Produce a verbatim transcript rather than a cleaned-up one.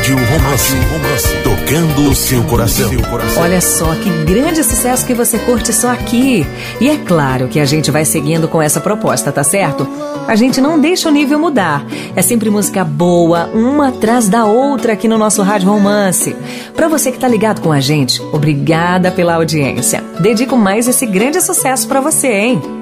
Rádio Romance, Romance, tocando o seu coração. Olha só que grande sucesso que você curte só aqui. E é claro que a gente vai seguindo com essa proposta, tá certo? A gente não deixa o nível mudar. É sempre música boa, uma atrás da outra aqui no nosso Rádio Romance. Pra você que tá ligado com a gente, obrigada pela audiência. Dedico mais esse grande sucesso pra você, hein?